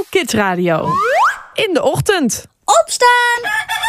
Kids Radio. In de ochtend. Opstaan!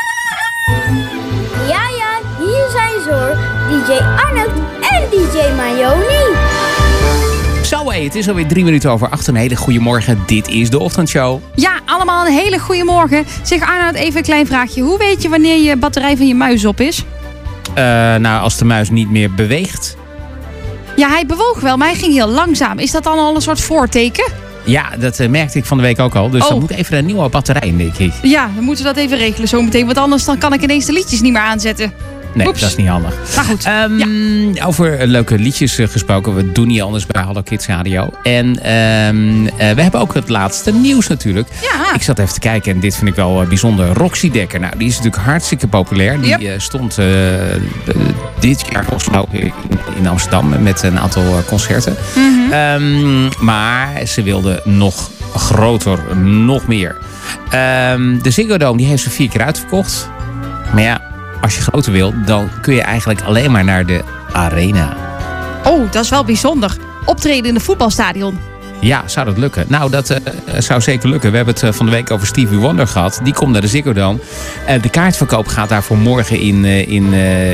Ja, hier zijn ze hoor. DJ Arnold en DJ Mayoni. Zo het is alweer 3 minuten over 8. Een hele goede morgen. Dit is de ochtendshow. Ja, allemaal een hele goede morgen. Zeg Arnoud, even een klein vraagje. Hoe weet je wanneer je batterij van je muis op is? Nou, als de muis niet meer beweegt. Ja, hij bewoog wel, maar hij ging heel langzaam. Is dat dan al een soort voorteken? Ja, dat merkte ik van de week ook al. Dus dan moet even een nieuwe batterij in, denk ik. Ja, dan moeten we dat even regelen zometeen. Want anders dan kan ik ineens de liedjes niet meer aanzetten. Nee, Oeps. dat is niet handig. Maar goed. Over leuke liedjes gesproken. We doen niet anders bij Hallo Kids Radio. En we hebben ook het laatste nieuws natuurlijk. Ja. Ik zat even te kijken en dit vind ik wel bijzonder. Roxy Dekker. Nou, die is natuurlijk hartstikke populair. Die stond dit jaar volgens mij ook in Amsterdam met een aantal concerten. Mm-hmm. Maar ze wilde nog groter, nog meer. De Ziggo Dome die heeft ze 4 keer uitverkocht. Maar ja, als je groter wil, dan kun je eigenlijk alleen maar naar de Arena. Oh, dat is wel bijzonder. Optreden in een voetbalstadion. Ja, zou dat lukken? Nou, dat zou zeker lukken. We hebben het van de week over Stevie Wonder gehad. Die komt naar de Ziggo Dome. De kaartverkoop gaat daarvoor morgen in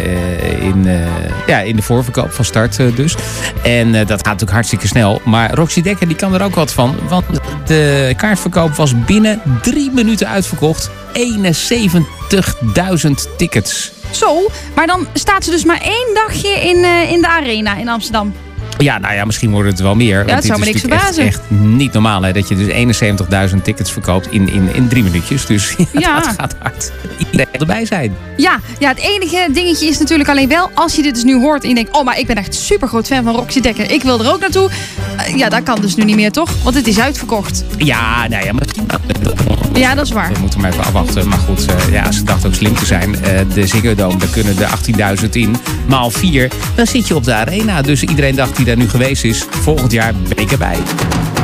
de voorverkoop van start dus. En dat gaat natuurlijk hartstikke snel. Maar Roxy Dekker die kan er ook wat van. Want de kaartverkoop was binnen 3 minuten uitverkocht. 71.000 tickets. Zo, maar dan staat ze dus maar 1 dagje in de Arena in Amsterdam. Ja, nou ja, misschien worden het wel meer. Ja, het zou me niks verbazen. Echt niet normaal, hè, dat je dus 71.000 tickets verkoopt in 3 minuutjes. Dus ja, het gaat hard. Iedereen wil erbij zijn. Ja, het enige dingetje is natuurlijk alleen wel, als je dit dus nu hoort en je denkt, oh, maar ik ben echt super groot fan van Roxy Dekker. Ik wil er ook naartoe. Ja, dat kan dus nu niet meer, toch? Want het is uitverkocht. Ja, nou ja, maar ja, dat is waar. We moeten maar even afwachten. Maar goed, ze dachten ook slim te zijn. De Ziggo Dome, daar kunnen de 18.000 in. Maal 4, dan zit je op de Arena. Dus iedereen dacht die daar nu geweest is, volgend jaar ben ik erbij.